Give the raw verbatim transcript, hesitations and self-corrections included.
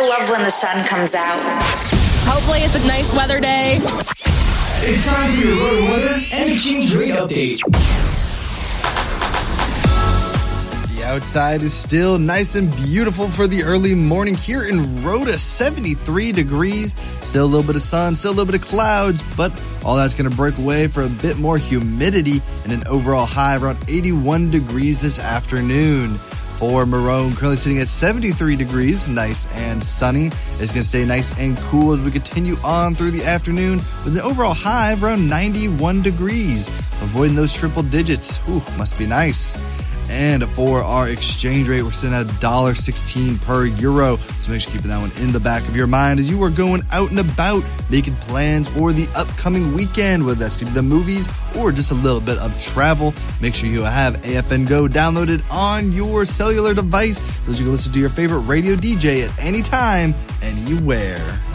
I love when the sun comes out. Hopefully it's a nice weather day. It's time for your road weather and exchange rate update. The outside is still nice and beautiful for the early morning here in Rhoda, seventy-three degrees. Still a little bit of sun, still a little bit of clouds, but all that's going to break away for a bit more humidity and an overall high around eighty-one degrees this afternoon. For Marone, currently sitting at seventy-three degrees, nice and sunny. It's going to stay nice and cool as we continue on through the afternoon with an overall high of around ninety-one degrees. Avoiding those triple digits. Ooh, must be nice. And for our exchange rate, we're sitting at one dollar sixteen per euro. So make sure you're keeping that one in the back of your mind as you are going out and about, making plans for the upcoming weekend, whether that's to the movies or just a little bit of travel. Make sure you have A F N Go downloaded on your cellular device so that you can listen to your favorite radio D J at any time, anywhere.